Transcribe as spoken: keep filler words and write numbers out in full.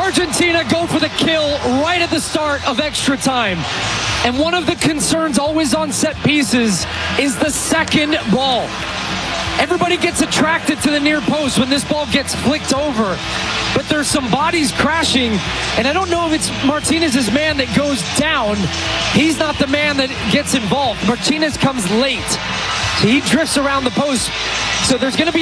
Argentina go for the kill right at the start of extra time. And one of the concerns always on set pieces is the second ball. Everybody gets attracted to the near post when this ball gets flicked over. But there's some bodies crashing, and I don't know if it's Martinez's man that goes down. He's not the man that gets involved. Martinez comes late. So he drifts around the post. So there's going to be